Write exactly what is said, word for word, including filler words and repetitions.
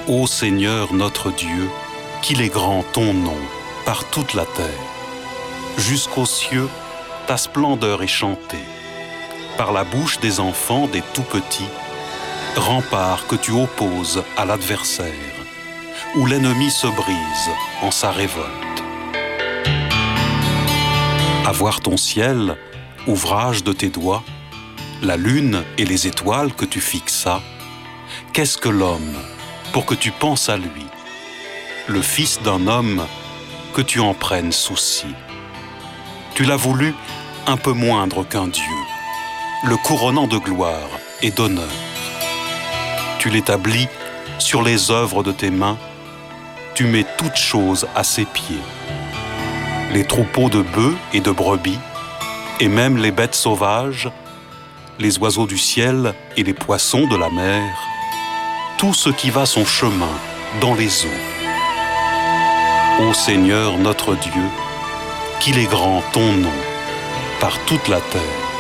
Ô Seigneur notre Dieu, qu'il est grand ton nom par toute la terre. Jusqu'aux cieux, ta splendeur est chantée. Par la bouche des enfants, des tout-petits, rempart que tu opposes à l'adversaire, où l'ennemi se brise en sa révolte. À voir ton ciel, ouvrage de tes doigts, la lune et les étoiles que tu fixas, qu'est-ce que l'homme pour que tu penses à lui, le fils d'un homme que tu en prennes souci. Tu l'as voulu un peu moindre qu'un Dieu, le couronnant de gloire et d'honneur. Tu l'établis sur les œuvres de tes mains, tu mets toutes choses à ses pieds. Les troupeaux de bœufs et de brebis, et même les bêtes sauvages, les oiseaux du ciel et les poissons de la mer, tout ce qui va son chemin dans les eaux. Ô Seigneur notre Dieu, qu'il est grand ton nom par toute la terre.